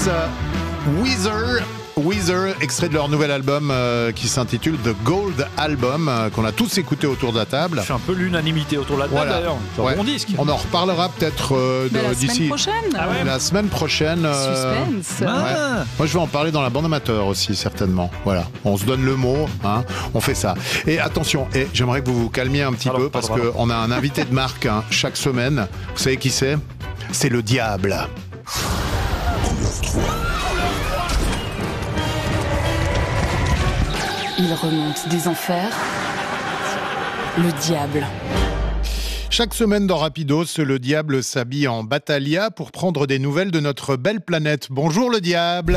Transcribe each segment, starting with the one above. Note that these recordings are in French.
Weezer, extrait de leur nouvel album qui s'intitule The Gold Album, qu'on a tous écouté autour de la table. Je fais un peu l'unanimité autour de la table d'ailleurs. C'est un bon disque. On en reparlera peut-être d'ici la semaine prochaine. Suspense. Ouais. Moi je vais en parler dans la bande amateur aussi certainement. Voilà, on se donne le mot, hein, on fait ça. Et attention, j'aimerais que vous vous calmiez un petit peu parce qu'on a un invité de marque chaque semaine. Vous savez qui c'est ? C'est le diable. Il remonte des enfers, le diable. Chaque semaine dans Rapidos, le diable s'habille en Battaglia pour prendre des nouvelles de notre belle planète. Bonjour le diable.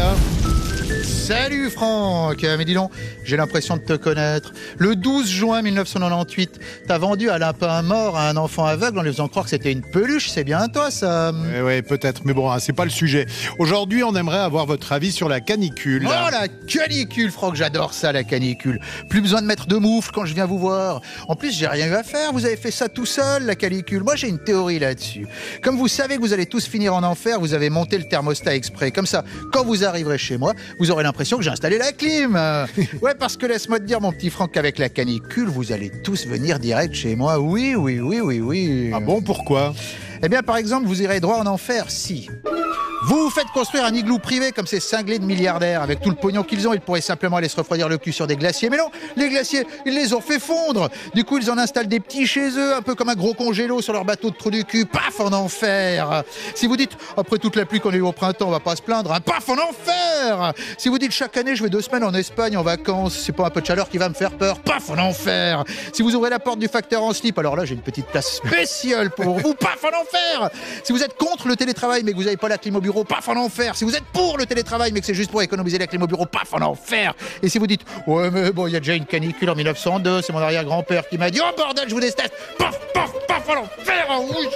Salut Franck. Mais dis donc, j'ai l'impression de te connaître. Le 12 juin 1998, t'as vendu un lapin mort à un enfant aveugle en lui faisant croire que c'était une peluche. C'est bien toi ça. Oui, peut-être, mais bon, c'est pas le sujet. Aujourd'hui, on aimerait avoir votre avis sur la canicule. Oh, la canicule, Franck, j'adore ça, la canicule. Plus besoin de mettre de moufle quand je viens vous voir. En plus, j'ai rien eu à faire, vous avez fait ça tout seul, la canicule. Moi, j'ai une théorie là-dessus. Comme vous savez que vous allez tous finir en enfer, vous avez monté le thermostat exprès. Comme ça, quand vous arriverez chez moi, vous aurez l'impression que j'ai installé la clim. Ouais, parce que laisse-moi te dire, mon petit Franck, qu'avec la canicule, vous allez tous venir direct chez moi. Oui. Ah bon, pourquoi ? Eh bien, par exemple, vous irez droit en enfer si vous faites construire un igloo privé comme ces cinglés de milliardaires. Avec tout le pognon qu'ils ont, ils pourraient simplement aller se refroidir le cul sur des glaciers. Mais non, les glaciers, ils les ont fait fondre. Du coup, ils en installent des petits chez eux, un peu comme un gros congélo sur leur bateau de trou du cul. Paf, en enfer. Si vous dites, après toute la pluie qu'on a eu au printemps, on va pas se plaindre, hein, paf, en enfer. Si vous dites, chaque année, je vais 2 semaines en Espagne en vacances, c'est pas un peu de chaleur qui va me faire peur, paf, en enfer. Si vous ouvrez la porte du facteur en slip, alors là, j'ai une petite place spéciale pour vous, paf, en enfer. Si vous êtes contre le télétravail, mais que vous n'avez pas la clim au bureau, paf, en enfer. Si vous êtes pour le télétravail, mais que c'est juste pour économiser la clim au bureau, paf, en enfer. Et si vous dites, ouais, mais bon, il y a déjà une canicule en 1902, c'est mon arrière-grand-père qui m'a dit, oh bordel, je vous déteste, paf, paf, paf, en enfer, oui,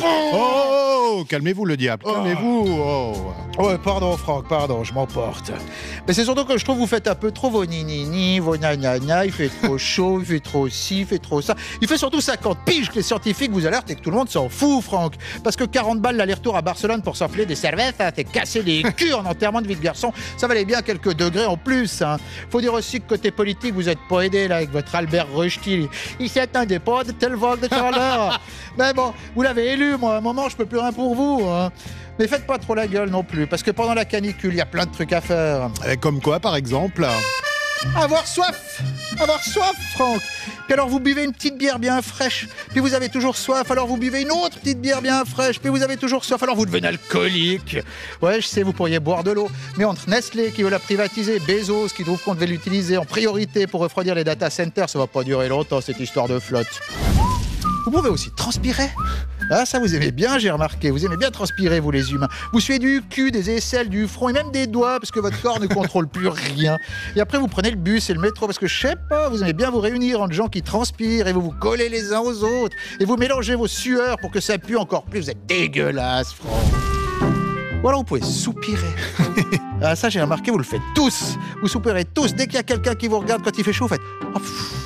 Oh, calmez-vous le diable, calmez-vous. Ouais, pardon Franck, pardon, je m'emporte. Mais c'est surtout que je trouve que vous faites un peu trop vos ni-ni-ni, vos gna-gna-gna, il fait trop chaud, il fait trop ci, il fait trop ça. Il fait surtout 50 piges que les scientifiques vous alertent et que tout le monde s'en fout, Franck. Parce que 40 balles l'aller-retour à Barcelone pour s'enfiler des cervettes, hein, t'es cassé les culs en enterrement de vie de garçon, ça valait bien quelques degrés en plus. Hein. Faut dire aussi que côté politique, vous êtes pas aidé là avec votre Albert Rösti. Il s'attendait pas de tel vol de chaleur. Mais bon, vous l'avez élu, moi, à un moment, je peux plus rien pour vous. Hein. Mais faites pas trop la gueule non plus, parce que pendant la canicule, il y a plein de trucs à faire. Comme quoi, par exemple ? Avoir soif, Franck. Puis alors vous buvez une petite bière bien fraîche, puis vous avez toujours soif, alors vous buvez une autre petite bière bien fraîche, puis vous avez toujours soif, alors vous devenez alcoolique. Ouais, je sais, vous pourriez boire de l'eau, mais entre Nestlé qui veut la privatiser, Bezos qui trouve qu'on devait l'utiliser en priorité pour refroidir les data centers, ça va pas durer longtemps cette histoire de flotte. Vous pouvez aussi transpirer. Ah, ça vous aimez bien, j'ai remarqué. Vous aimez bien transpirer, vous les humains. Vous suez du cul, des aisselles, du front et même des doigts parce que votre corps ne contrôle plus rien. Et après, vous prenez le bus et le métro parce que, je sais pas, vous aimez bien vous réunir entre gens qui transpirent et vous vous collez les uns aux autres. Et vous mélangez vos sueurs pour que ça pue encore plus. Vous êtes dégueulasse, Franck. Ou alors vous pouvez soupirer. Ah, ça, j'ai remarqué, vous le faites tous. Vous soupirez tous. Dès qu'il y a quelqu'un qui vous regarde quand il fait chaud, vous faites... Oh,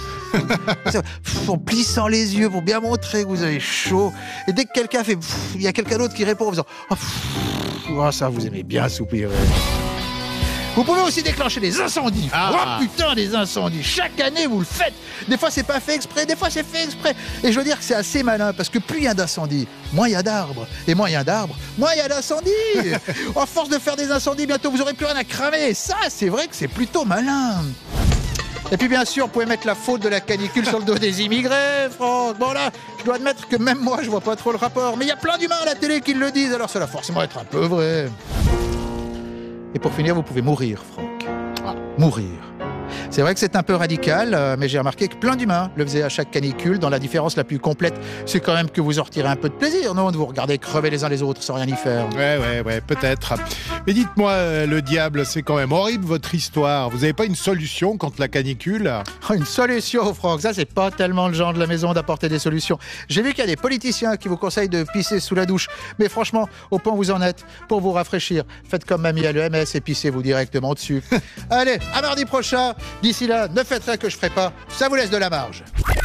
en plissant les yeux pour bien montrer que vous avez chaud. Et dès que quelqu'un fait, il y a quelqu'un d'autre qui répond en faisant oh, ça vous aimez bien soupirer. Vous pouvez aussi déclencher des incendies. Oh putain, des incendies. Chaque année vous le faites. Des fois c'est pas fait exprès, des fois c'est fait exprès. Et je veux dire que c'est assez malin parce que plus il y a d'incendies, moins il y a d'arbres. Et moins il y a d'arbres, moins il y a d'incendies. À force de faire des incendies, bientôt vous aurez plus rien à cramer. Et ça, c'est vrai que c'est plutôt malin. Et puis bien sûr, vous pouvez mettre la faute de la canicule sur le dos des immigrés, Franck. Bon là, je dois admettre que même moi, je vois pas trop le rapport. Mais il y a plein d'humains à la télé qui le disent, alors ça doit forcément être un peu vrai. Et pour finir, vous pouvez mourir, Franck. Mourir. C'est vrai que c'est un peu radical, mais j'ai remarqué que plein d'humains le faisaient à chaque canicule. Dans la différence la plus complète, c'est quand même que vous en retirez un peu de plaisir, non ? De vous regarder crever les uns les autres sans rien y faire. Ouais, peut-être. Mais dites-moi, le diable, c'est quand même horrible votre histoire. Vous n'avez pas une solution contre la canicule ? Une solution, Franck, ça c'est pas tellement le genre de la maison d'apporter des solutions. J'ai vu qu'il y a des politiciens qui vous conseillent de pisser sous la douche. Mais franchement, au point où vous en êtes, pour vous rafraîchir, faites comme mamie à l'EMS et pissez-vous directement dessus. Allez, à mardi prochain. D'ici là, ne faites rien que je ferai pas, ça vous laisse de la marge.